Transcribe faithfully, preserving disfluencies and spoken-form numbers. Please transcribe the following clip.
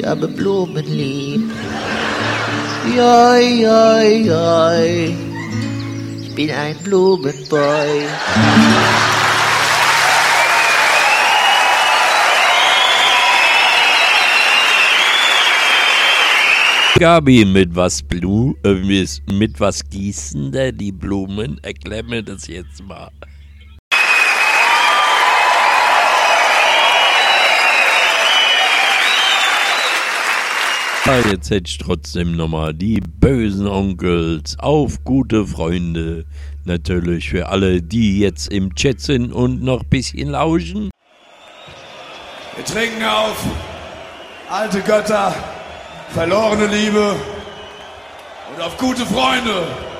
ich habe Blumen lieb. Joi, joi, joi, ich bin ein Blumenboy. Gabi, mit was Blu äh, mit was gießen da die Blumen? Erklär mir das jetzt mal. Ah, jetzt hätte ich trotzdem nochmal die bösen Onkels auf gute Freunde. Natürlich für alle, die jetzt im Chat sind und noch ein bisschen lauschen. Wir trinken auf alte Götter, verlorene Liebe und auf gute Freunde.